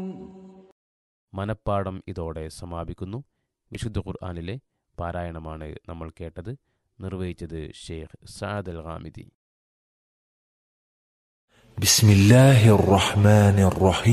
മനപ്പാഠം ഇതോടെ സമാപിക്കുന്നു. വിശുദ്ധ ഖുർആനിലെ പാരായണമാണ് നമ്മൾ കേട്ടത്. നിർവഹിച്ചത് ഷെയ്ഖ് സഅദ് അൽ ഗാമിദി. ബിസ്മില്ലാഹിർ റഹ്മാനിർ റഹീം.